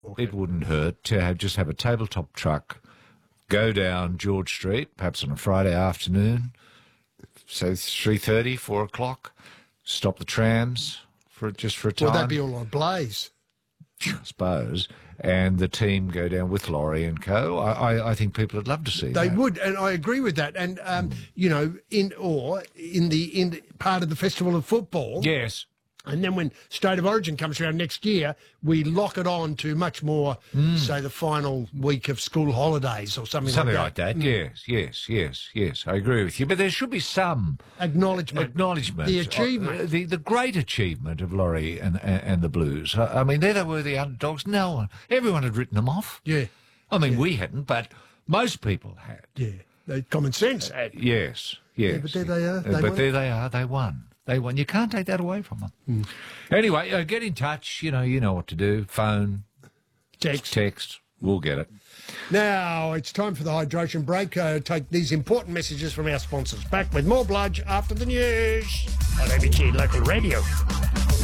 It wouldn't hurt to just have a tabletop truck go down George Street, perhaps on a Friday afternoon, so 3:30, 4 o'clock, stop the trams for a time. Would that be all on Blaze? I suppose, and the team go down with Laurie and co. I think people would love to see that. They would, and I agree with that. And you know, in the part of the Festival of Football, Yes. and then when State of Origin comes around next year, we lock it on to much more, say, the final week of school holidays or something like that. Yes. I agree with you. But there should be some acknowledgement. The achievement. The great achievement of Laurie and the Blues. I mean, they were the underdogs. No one, everyone had written them off. Yeah. I mean, we hadn't, but most people had. Yeah. Common sense. Yes. Yeah, but there they are. There they are. They won. They won. You can't take that away from them. Anyway, get in touch. You know what to do. Phone, text. We'll get it. Now it's time for the hydration break. Take these important messages from our sponsors. Back with more Bludge after the news on ABC Local Radio.